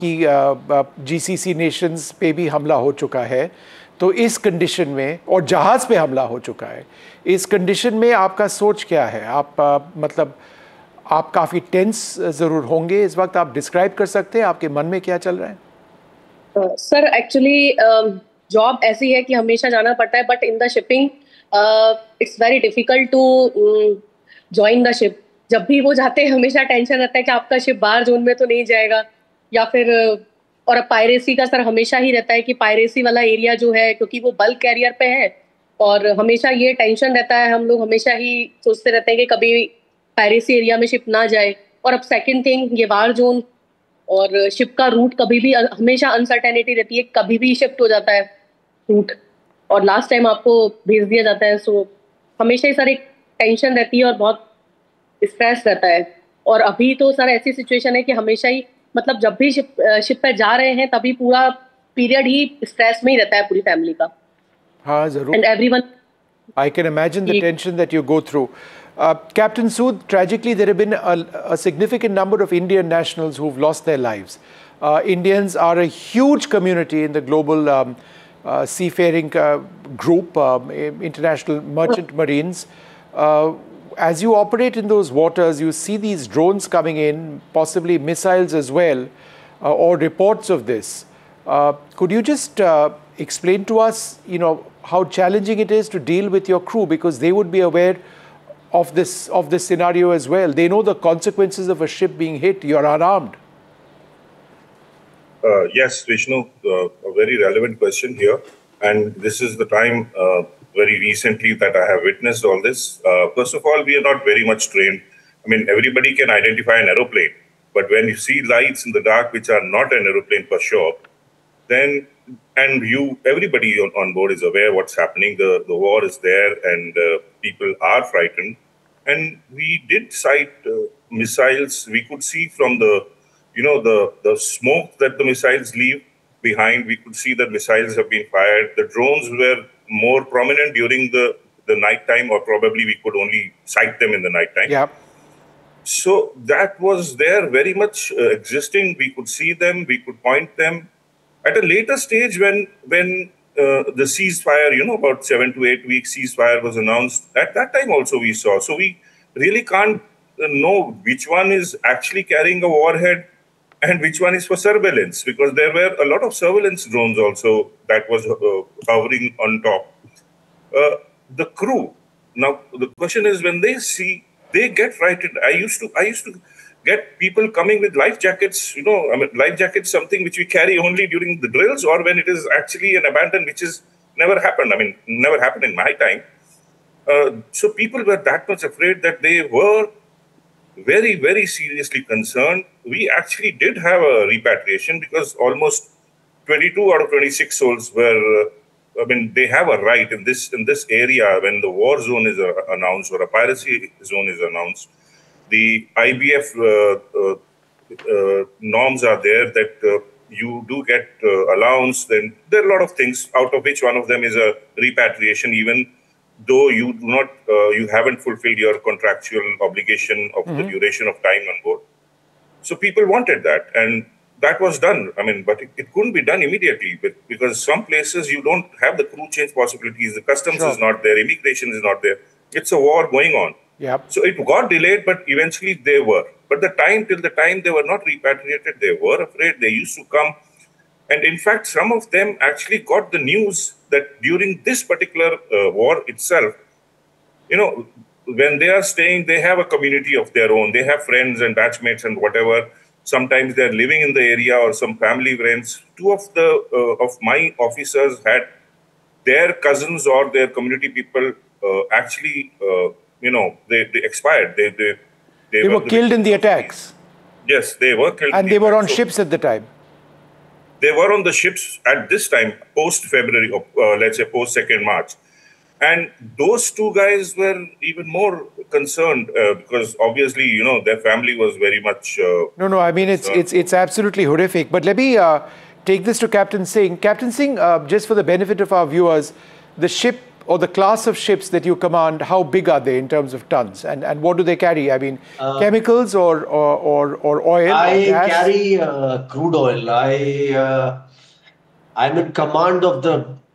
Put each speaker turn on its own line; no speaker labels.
कि GCC Nations पे भी हमला हो चुका है, तो इस कंडीशन में, और जहाज़ पे हमला हो चुका है, इस कंडीशन में आपका सोच क्या है? आप मतलब आप काफ़ी टेंस ज़रूर होंगे इस वक्त। आप डिस्क्राइब कर सकते हैं आपके मन में क्या चल रहा है?
सर एक्चुअली जॉब ऐसी है कि हमेशा जाना पड़ता है, but in the shipping it's very difficult to join the ship. जब भी वो जाते हैं हमेशा टेंशन रहता है कि आपका शिप बाहर जोन में तो नहीं जाएगा, या फिर और पायरेसी का सर हमेशा ही रहता है कि पायरेसी वाला एरिया जो है, क्योंकि वो बल्क कैरियर पे है, और हमेशा ये टेंशन रहता है। हम लोग हमेशा ही सोचते रहते हैं कि कभी पायरेसी एरिया में शिप ना जाए। और अब सेकंड थिंग, ये वार जोन, और शिप का रूट कभी भी हमेशा अनसर्टेनिटी रहती है, कभी भी शिफ्ट हो जाता है रूट, और लास्ट टाइम आपको भेज दिया जाता है। सो हमेशा ही सर एक टेंशन रहती है और बहुत स्ट्रेस रहता है। और अभी तो सर ऐसी सिचुएशन है कि हमेशा ही, मतलब जब भी शिप पे जा रहे हैं तभी पूरा पीरियड ही स्ट्रेस में ही रहता है पूरी फैमिली का।
हाँ जरूर,
and everyone,
I can imagine the tension that you go through. Captain Sood, tragically, there have been a significant number of Indian nationals who've lost their lives. Indians are a huge community in the global seafaring group, International Merchant Marines. As you operate in those waters, you see these drones coming in, possibly missiles as well, or reports of this. Could you just explain to us, how challenging it is to deal with your crew, because they would be aware of this scenario as well. They know the consequences of a ship being hit. You're unarmed.
Yes, Vishnu, a very relevant question here. And this is the time very recently that I have witnessed all this. First of all, we are not very much trained. I mean, everybody can identify an aeroplane, but when you see lights in the dark, which are not an aeroplane for sure, then, and everybody on board is aware what's happening. The war is there, and people are frightened. And we did sight missiles. We could see from the smoke that the missiles leave behind. We could see that missiles have been fired. The drones were more prominent during the nighttime, or probably we could only sight them in the nighttime.
Yeah.
So that was there, very much existing. We could see them. We could point them. At a later stage, when the ceasefire, about 7 to 8 weeks ceasefire was announced, at that time also we saw. So we really can't know which one is actually carrying a warhead and which one is for surveillance, because there were a lot of surveillance drones also that was hovering on top. The crew. Now the question is, when they see, they get frightened. I used to get people coming with life jackets. Life jackets, something which we carry only during the drills, or when it is actually an abandon, which is never happened. Never happened in my time. So people were that much afraid that they were very, very seriously concerned. We actually did have a repatriation, because almost 22 out of 26 souls were. They have a right in this area when the war zone is announced, or a piracy zone is announced. The IBF norms are there that you do get allowance. Then there are a lot of things, out of which one of them is a repatriation, even though you do not, you haven't fulfilled your contractual obligation of the duration of time on board. So people wanted that, and that was done. But it couldn't be done immediately, because some places you don't have the crew change possibilities. The customs is not there, immigration is not there. It's a war going on.
Yep.
So it got delayed, but eventually they were. But till the time they were not repatriated, they were afraid. They used to come. And in fact, some of them actually got the news that during this particular war itself, when they are staying, they have a community of their own. They have friends and batchmates and whatever. Sometimes they're living in the area, or some family friends. Two of my officers had their cousins or their community people actually, they expired.
They were killed in the attacks.
Yes, they were killed.
And they were on ships at the time.
They were on the ships at this time, post-February, let's say post-2nd March. And those two guys were even more concerned because obviously, their family was very much...
No, it's absolutely horrific. But let me take this to Captain Singh. Captain Singh, just for the benefit of our viewers, the ship or the class of ships that you command, how big are they in terms of tons? And what do they carry? I mean, chemicals or oil?
I
gas?
carry crude oil. I'm in command of the